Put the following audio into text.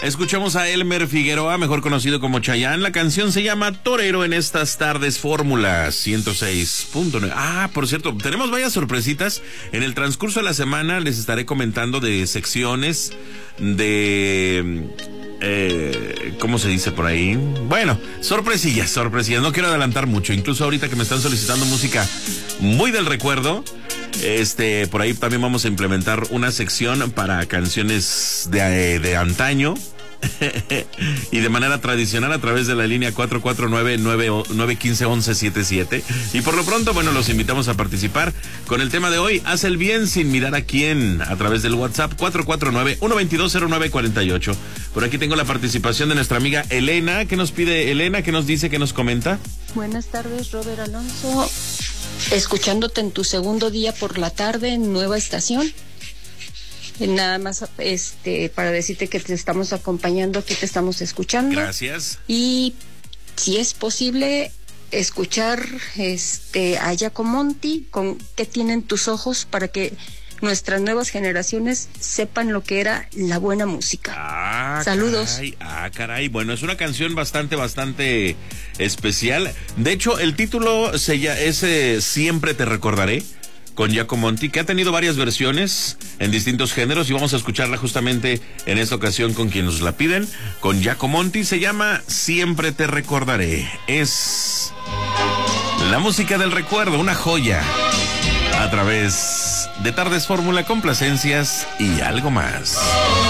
Escuchamos a Elmer Figueroa, mejor conocido como Chayanne. La canción se llama Torero en estas tardes Fórmula 106.9. Ah, por cierto, tenemos varias sorpresitas. En el transcurso de la semana les estaré comentando de secciones de... ¿cómo se dice por ahí? Bueno, sorpresillas. No quiero adelantar mucho. Incluso ahorita que me están solicitando música muy del recuerdo, por ahí también vamos a implementar una sección para canciones de antaño. Y de manera tradicional a través de la línea 449-915-1177. Y por lo pronto, bueno, los invitamos a participar con el tema de hoy: haz el bien sin mirar a quién, a través del WhatsApp 449-122-0948. Por aquí tengo la participación de nuestra amiga Elena. ¿Qué nos pide Elena? ¿Qué nos dice? ¿Qué nos comenta? Buenas tardes, Robert Alonso. Escuchándote en tu segundo día por la tarde en Nueva Estación. Nada más para decirte que te estamos acompañando, aquí te estamos escuchando. Gracias. Y si es posible escuchar a Jaco Monti con ¿Qué tienen tus ojos?, para que nuestras nuevas generaciones sepan lo que era la buena música. Saludos. Caray. Bueno, es una canción bastante especial. De hecho, el título es Siempre te recordaré, con Jaco Monti, que ha tenido varias versiones en distintos géneros, y vamos a escucharla justamente en esta ocasión con quien nos la piden, con Jaco Monti. Se llama Siempre te recordaré. Es la música del recuerdo, una joya, a través de Tardes Fórmula, complacencias y algo más.